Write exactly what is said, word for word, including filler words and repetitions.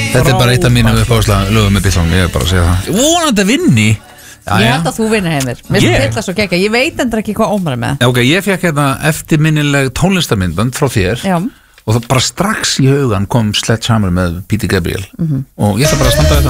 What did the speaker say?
Þetta er bara eitt af mínum uppáhaldslega lögum með Beatlesum, ég er bara að segja það. Vonandi að vinni. Já, ég held að þú vinnir Heimir. Mér finnst þetta svo geggjað. Ég veit endur ekki hvað Ómar er með. Já, ok, ég fekk hérna eftirminnileg tónlistarmyndbönd frá þér. Já. Og það bara strax í hugan kom Sledgehammer með Peter Gabriel. Mm-hmm. Og ég ætla bara að standa þetta.